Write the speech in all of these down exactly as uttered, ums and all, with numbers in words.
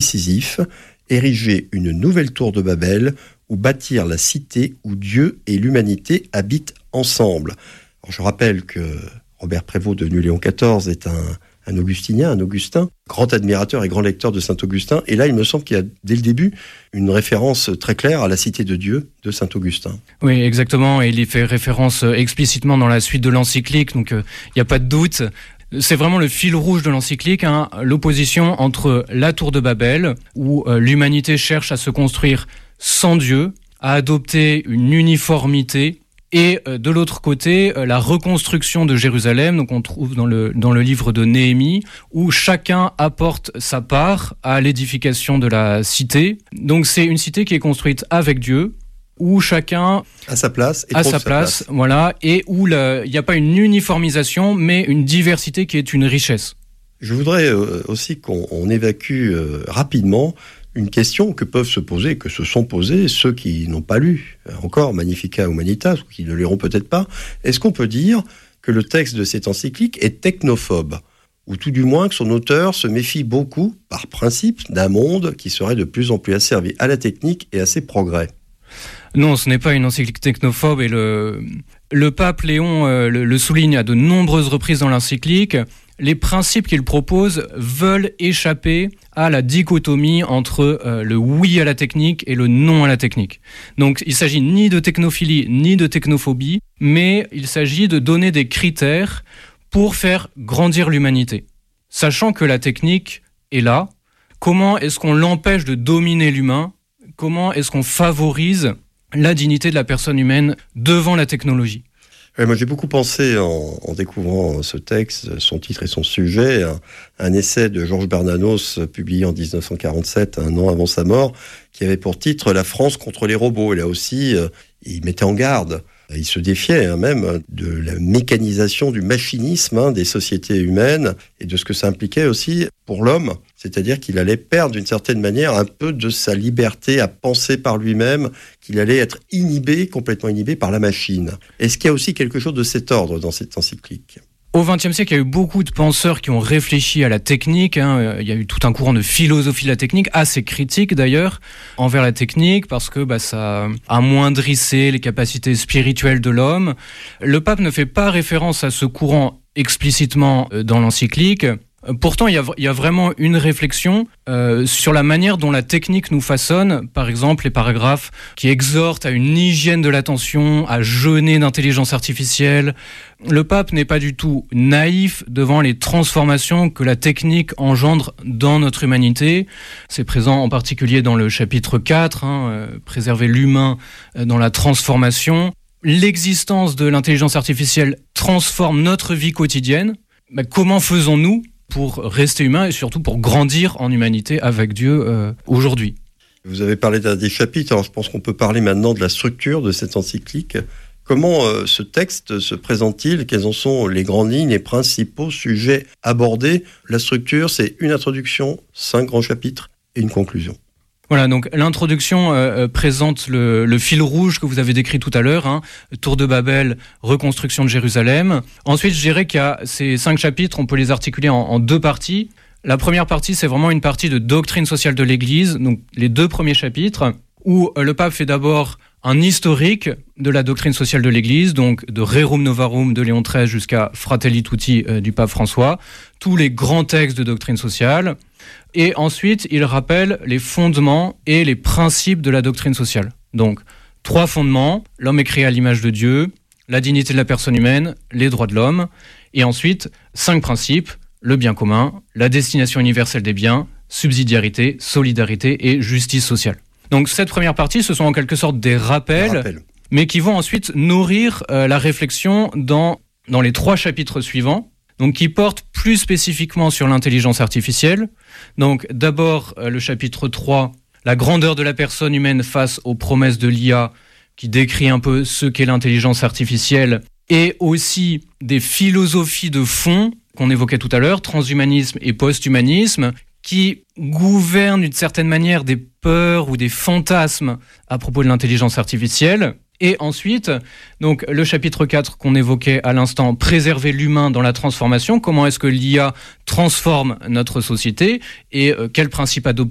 Sisyphe, ériger une nouvelle tour de Babel ou bâtir la cité où Dieu et l'humanité habitent ensemble. Alors, je rappelle que Robert Prévost, devenu Léon quatorze, est un, un augustinien, un augustin, grand admirateur et grand lecteur de Saint-Augustin. Et là, il me semble qu'il y a, dès le début, une référence très claire à la cité de Dieu de Saint-Augustin. Oui, exactement. Et il y fait référence explicitement dans la suite de l'encyclique, donc il euh, n'y a pas de doute. C'est vraiment le fil rouge de l'encyclique, hein, l'opposition entre la tour de Babel, où euh, l'humanité cherche à se construire sans Dieu, à adopter une uniformité, et euh, de l'autre côté, euh, la reconstruction de Jérusalem, donc on trouve dans le, dans le livre de Néhémie, où chacun apporte sa part à l'édification de la cité. Donc c'est une cité qui est construite avec Dieu, où chacun à sa place, et à sa sa place, place, voilà, et où il n'y a pas une uniformisation, mais une diversité qui est une richesse. Je voudrais euh, aussi qu'on on évacue euh, rapidement une question que peuvent se poser, que se sont posées ceux qui n'ont pas lu encore Magnificat Humanitas, ou qui ne liront peut-être pas. Est-ce qu'on peut dire que le texte de cette encyclique est technophobe, ou tout du moins que son auteur se méfie beaucoup, par principe, d'un monde qui serait de plus en plus asservi à la technique et à ses progrès? Non, ce n'est pas une encyclique technophobe, et le, le pape Léon euh, le, le souligne à de nombreuses reprises dans l'encyclique. Les principes qu'il propose veulent échapper à la dichotomie entre euh, le oui à la technique et le non à la technique. Donc il s'agit ni de technophilie ni de technophobie, mais il s'agit de donner des critères pour faire grandir l'humanité. Sachant que la technique est là, comment est-ce qu'on l'empêche de dominer l'humain ? Comment est-ce qu'on favorise la dignité de la personne humaine devant la technologie ? Ouais, moi, j'ai beaucoup pensé, en, en découvrant ce texte, son titre et son sujet, un, un essai de Georges Bernanos, publié en dix-neuf cent quarante-sept, un an avant sa mort, qui avait pour titre « La France contre les robots ». Et là aussi, euh, il mettait en garde, il se défiait hein, même de la mécanisation, du machinisme hein, des sociétés humaines, et de ce que ça impliquait aussi pour l'homme. C'est-à-dire qu'il allait perdre d'une certaine manière un peu de sa liberté à penser par lui-même, qu'il allait être inhibé, complètement inhibé par la machine. Est-ce qu'il y a aussi quelque chose de cet ordre dans cette encyclique ? Au vingtième siècle, il y a eu beaucoup de penseurs qui ont réfléchi à la technique. Hein. Il y a eu tout un courant de philosophie de la technique, assez critique d'ailleurs, envers la technique, parce que bah, ça amoindrissait les capacités spirituelles de l'homme. Le pape ne fait pas référence à ce courant explicitement dans l'encyclique. Pourtant, il y a, il y a vraiment une réflexion euh, sur la manière dont la technique nous façonne. Par exemple, les paragraphes qui exhortent à une hygiène de l'attention, à jeûner d'intelligence artificielle. Le pape n'est pas du tout naïf devant les transformations que la technique engendre dans notre humanité. C'est présent en particulier dans le chapitre quatre, hein, euh, préserver l'humain dans la transformation. L'existence de l'intelligence artificielle transforme notre vie quotidienne. Bah, comment faisons-nous pour rester humain et surtout pour grandir en humanité avec Dieu euh, aujourd'hui? Vous avez parlé d'un des chapitres, alors je pense qu'on peut parler maintenant de la structure de cette encyclique. Comment euh, ce texte se présente-t-il? Quelles en sont les grandes lignes, les principaux sujets abordés? La structure, c'est une introduction, cinq grands chapitres et une conclusion. Voilà, donc l'introduction euh, présente le, le fil rouge que vous avez décrit tout à l'heure, hein, Tour de Babel, reconstruction de Jérusalem. Ensuite, je dirais qu'il y a ces cinq chapitres, on peut les articuler en, en deux parties. La première partie, c'est vraiment une partie de doctrine sociale de l'Église, donc les deux premiers chapitres, où euh, le pape fait d'abord un historique de la doctrine sociale de l'Église, donc de Rerum Novarum de Léon treize jusqu'à Fratelli Tutti euh, du pape François, tous les grands textes de doctrine sociale. Et ensuite, il rappelle les fondements et les principes de la doctrine sociale. Donc, trois fondements, l'homme est créé à l'image de Dieu, la dignité de la personne humaine, les droits de l'homme. Et ensuite, cinq principes, le bien commun, la destination universelle des biens, subsidiarité, solidarité et justice sociale. Donc, cette première partie, ce sont en quelque sorte des rappels, rappel. mais qui vont ensuite nourrir euh, la réflexion dans, dans les trois chapitres suivants. Donc, qui porte plus spécifiquement sur l'intelligence artificielle. Donc, d'abord, euh, le chapitre trois, la grandeur de la personne humaine face aux promesses de l'I A, qui décrit un peu ce qu'est l'intelligence artificielle, et aussi des philosophies de fond qu'on évoquait tout à l'heure, transhumanisme et post-humanisme, qui gouvernent d'une certaine manière des peurs ou des fantasmes à propos de l'intelligence artificielle. Et ensuite, donc le chapitre quatre qu'on évoquait à l'instant, préserver l'humain dans la transformation, comment est-ce que l'I A transforme notre société et euh, quels principes adopter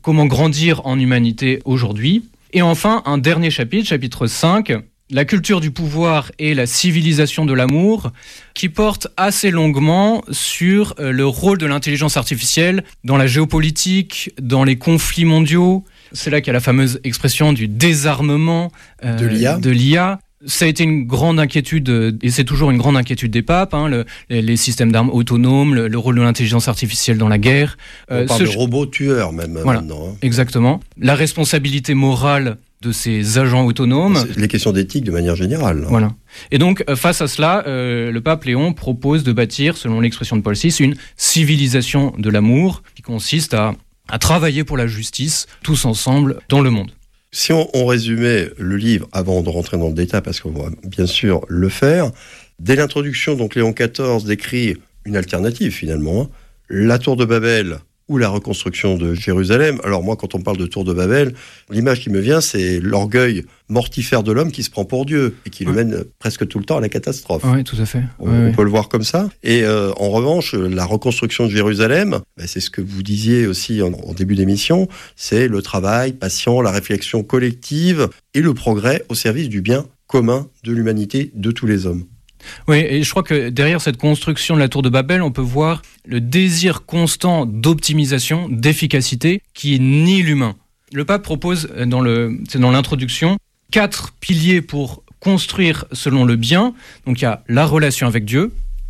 comment grandir en humanité aujourd'hui. Et enfin, un dernier chapitre, chapitre cinq, la culture du pouvoir et la civilisation de l'amour, qui porte assez longuement sur le rôle de l'intelligence artificielle dans la géopolitique, dans les conflits mondiaux. C'est là qu'il y a la fameuse expression du désarmement euh, de l'I A. de l'I A. Ça a été une grande inquiétude, et c'est toujours une grande inquiétude des papes, hein, le, les, les systèmes d'armes autonomes, le, le rôle de l'intelligence artificielle dans la guerre. On euh, parle de ch- robots tueurs même voilà, maintenant. Hein. Exactement. La responsabilité morale de ces agents autonomes. C'est les questions d'éthique de manière générale. Hein. Voilà. Et donc, face à cela, euh, le pape Léon propose de bâtir, selon l'expression de Paul six, une civilisation de l'amour qui consiste à, à travailler pour la justice, tous ensemble, dans le monde. Si on, on résumait le livre, avant de rentrer dans le détail, parce qu'on va bien sûr le faire, dès l'introduction, donc Léon quatorze décrit une alternative finalement, hein, la tour de Babel ou la reconstruction de Jérusalem. Alors moi, quand on parle de tour de Babel, l'image qui me vient, c'est l'orgueil mortifère de l'homme qui se prend pour Dieu et qui ouais. le mène presque tout le temps à la catastrophe. Oui, tout à fait. On, ouais, on ouais. peut le voir comme ça. Et euh, en revanche, la reconstruction de Jérusalem, bah, c'est ce que vous disiez aussi en, en début d'émission, c'est le travail patient, la réflexion collective et le progrès au service du bien commun de l'humanité, de tous les hommes. Oui, et je crois que derrière cette construction de la tour de Babel, on peut voir le désir constant d'optimisation, d'efficacité, qui nie l'humain. Le pape propose, dans le, c'est dans l'introduction, quatre piliers pour construire selon le bien. Donc il y a la relation avec Dieu,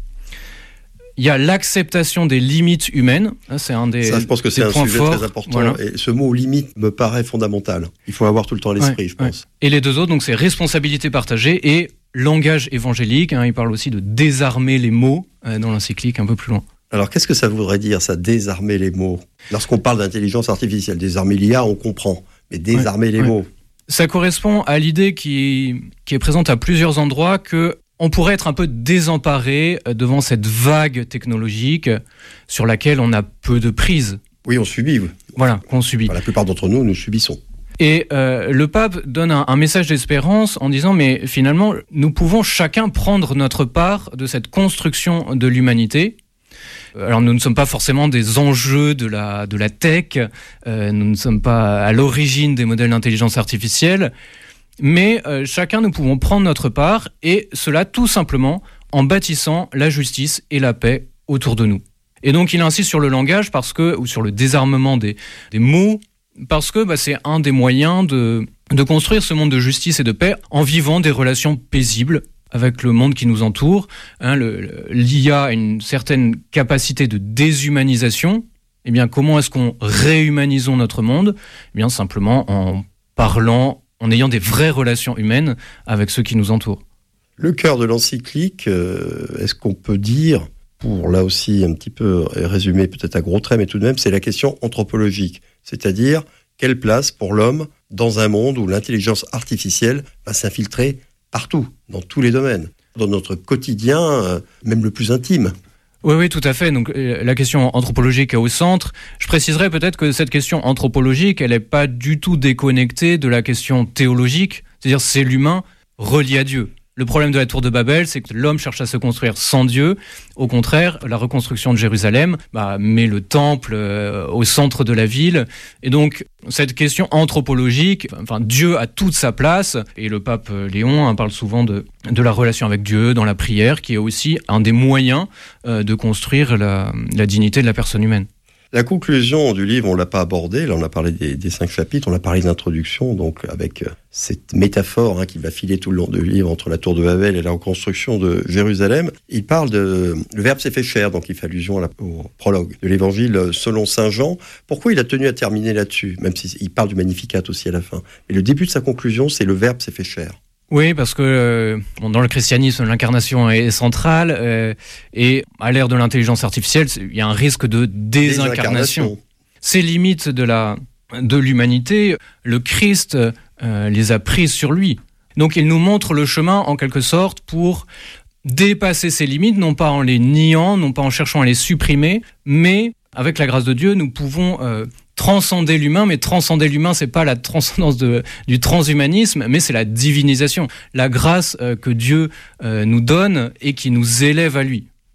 il y a l'acceptation des limites humaines. C'est un des Ça, je pense que c'est un sujet forts. très important. Voilà. Et ce mot limite me paraît fondamental. Il faut avoir tout le temps à l'esprit, ouais, je pense. Ouais. Et les deux autres, donc c'est responsabilité partagée et langage évangélique. Hein, il parle aussi de désarmer les mots euh, dans l'encyclique un peu plus loin. Alors, qu'est-ce que ça voudrait dire, ça, désarmer les mots ? Lorsqu'on parle d'intelligence artificielle, désarmer l'I A, on comprend. Mais désarmer ouais, les ouais. mots. Ça correspond à l'idée qui, qui est présente à plusieurs endroits que on pourrait être un peu désemparé devant cette vague technologique sur laquelle on a peu de prise. Oui, on subit. Voilà, qu'on subit. La plupart d'entre nous, nous subissons. Et euh, le pape donne un, un message d'espérance en disant, mais finalement, nous pouvons chacun prendre notre part de cette construction de l'humanité. Alors nous ne sommes pas forcément des enjeux de la, de la tech, euh, nous ne sommes pas à l'origine des modèles d'intelligence artificielle, mais euh, chacun nous pouvons prendre notre part, et cela tout simplement en bâtissant la justice et la paix autour de nous. Et donc il insiste sur le langage parce que, ou sur le désarmement des, des mots, parce que bah, c'est un des moyens de, de construire ce monde de justice et de paix en vivant des relations paisibles avec le monde qui nous entoure. Hein, le, le, l'I A a une certaine capacité de déshumanisation. Eh bien, comment est-ce qu'on réhumanisons notre monde ? Eh bien, simplement en parlant, en ayant des vraies relations humaines avec ceux qui nous entourent. Le cœur de l'encyclique, euh, est-ce qu'on peut dire, pour là aussi un petit peu résumer peut-être à gros traits, mais tout de même, c'est la question anthropologique. C'est-à-dire, quelle place pour l'homme dans un monde où l'intelligence artificielle va s'infiltrer partout, dans tous les domaines, dans notre quotidien, euh, même le plus intime. Oui, oui, tout à fait. Donc, la question anthropologique est au centre. Je préciserai peut-être que cette question anthropologique, elle n'est pas du tout déconnectée de la question théologique. C'est-à-dire, c'est l'humain relié à Dieu. Le problème de la tour de Babel, c'est que l'homme cherche à se construire sans Dieu. Au contraire, la reconstruction de Jérusalem bah, met le temple euh, au centre de la ville. Et donc, cette question anthropologique, enfin, Dieu a toute sa place. Et le pape Léon hein, parle souvent de, de la relation avec Dieu dans la prière, qui est aussi un des moyens euh, de construire la, la dignité de la personne humaine. La conclusion du livre, on ne l'a pas abordée. Là, on a parlé des, des cinq chapitres, on a parlé de l'introduction, donc avec cette métaphore hein, qui va filer tout le long du livre entre la tour de Babel et la reconstruction de Jérusalem. Il parle de... Le Verbe s'est fait chair, donc il fait allusion à la, au prologue de l'Évangile selon saint Jean. Pourquoi il a tenu à terminer là-dessus, même s'il parle du Magnificat aussi à la fin. Mais le début de sa conclusion, c'est le Verbe s'est fait chair. Oui, parce que euh, bon, dans le christianisme, l'incarnation est centrale euh, et à l'ère de l'intelligence artificielle, il y a un risque de désincarnation. Ces limites de, la, de l'humanité, le Christ euh, les a prises sur lui. Donc il nous montre le chemin en quelque sorte pour dépasser ces limites, non pas en les niant, non pas en cherchant à les supprimer, mais avec la grâce de Dieu, nous pouvons euh, transcender l'humain, mais transcender l'humain, c'est pas la transcendance de, du transhumanisme, mais c'est la divinisation, la grâce euh, que Dieu euh, nous donne et qui nous élève à lui.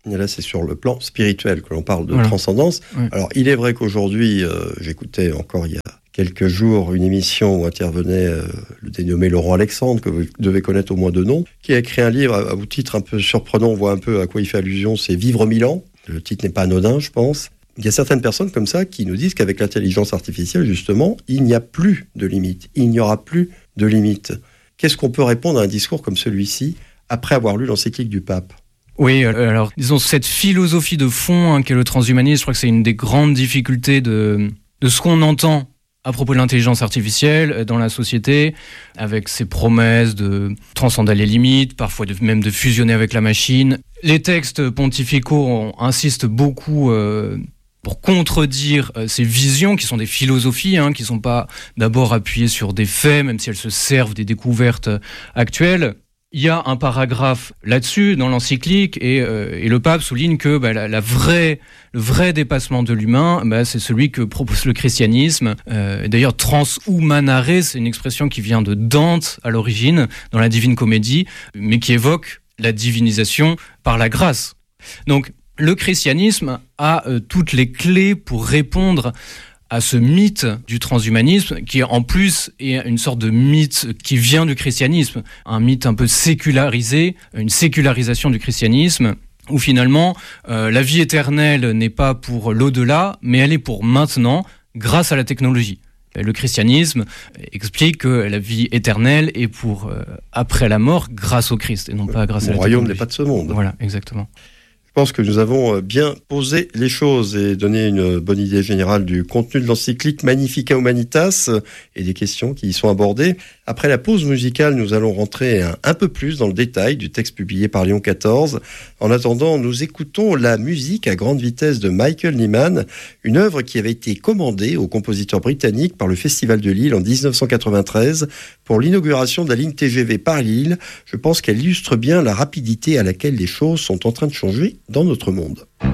Et là, c'est sur le plan spirituel que l'on parle de voilà. transcendance. Ouais. Alors, il est vrai qu'aujourd'hui, euh, j'écoutais encore il y a quelques jours une émission où intervenait euh, le dénommé Laurent Alexandre, que vous devez connaître au moins de nom, qui a écrit un livre à, à bout de titre un peu surprenant. On voit un peu à quoi il fait allusion, c'est Vivre mille ans. Le titre n'est pas anodin, je pense. Il y a certaines personnes comme ça qui nous disent qu'avec l'intelligence artificielle, justement, il n'y a plus de limites. Il n'y aura plus de limites. Qu'est-ce qu'on peut répondre à un discours comme celui-ci après avoir lu l'encyclique du pape ? Oui, alors disons cette philosophie de fond hein, qu'est le transhumanisme, je crois que c'est une des grandes difficultés de, de ce qu'on entend à propos de l'intelligence artificielle dans la société, avec ses promesses de transcender les limites, parfois de, même de fusionner avec la machine. Les textes pontificaux on, insistent beaucoup euh, pour contredire euh, ces visions qui sont des philosophies, hein, qui ne sont pas d'abord appuyées sur des faits, même si elles se servent des découvertes actuelles. Il y a un paragraphe là-dessus dans l'encyclique et, euh, et le pape souligne que bah, la, la vraie, le vrai dépassement de l'humain, bah, c'est celui que propose le christianisme. Euh, d'ailleurs, transhumanare, c'est une expression qui vient de Dante à l'origine, dans la Divine Comédie, mais qui évoque la divinisation par la grâce. Donc, le christianisme a euh, toutes les clés pour répondre à ce mythe du transhumanisme, qui en plus est une sorte de mythe qui vient du christianisme, un mythe un peu sécularisé, une sécularisation du christianisme, où finalement euh, la vie éternelle n'est pas pour l'au-delà, mais elle est pour maintenant, grâce à la technologie. Le christianisme explique que la vie éternelle est pour euh, après la mort, grâce au Christ, et non pas grâce Mon à la royaume technologie. n'est pas de ce monde. Voilà, exactement. Je pense que nous avons bien posé les choses et donné une bonne idée générale du contenu de l'encyclique Magnificat Humanitas et des questions qui y sont abordées. Après la pause musicale, nous allons rentrer un, un peu plus dans le détail du texte publié par Léon quatorze. En attendant, nous écoutons la musique à grande vitesse de Michael Nyman, une œuvre qui avait été commandée au compositeur britannique par le Festival de Lille en dix-neuf cent quatre-vingt-treize pour l'inauguration de la ligne T G V Paris-Lille. Je pense qu'elle illustre bien la rapidité à laquelle les choses sont en train de changer dans notre monde.